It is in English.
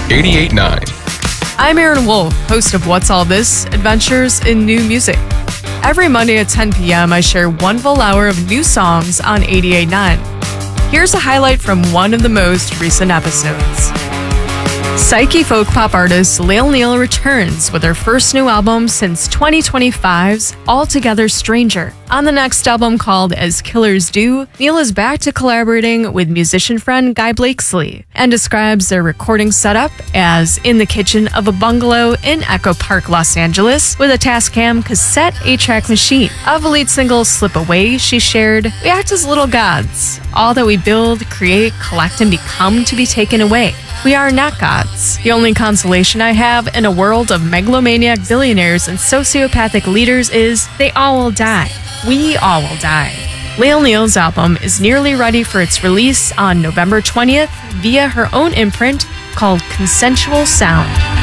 88.9. I'm Aaron Wolf, host of What's All This? Adventures in New Music. Every Monday at 10 p.m., I share one full hour of new songs on 88.9. Here's a highlight from one of the most recent episodes. Psyche folk pop artist Lael Neal returns with her first new album since 2025's Altogether Stranger. On the next album, called As Killers Do, Neal is back to collaborating with musician friend Guy Blakesley and describes their recording setup as in the kitchen of a bungalow in Echo Park, Los Angeles, with a Tascam cassette 8-track machine. Of the lead single Slip Away, she shared, "We act as little gods. All that we build, create, collect, and become to be taken away. We are not gods. The only consolation I have in a world of megalomaniac billionaires and sociopathic leaders is they all will die. We all will die." Lael Neal's album is nearly ready for its release on November 20th via her own imprint called Consensual Sound.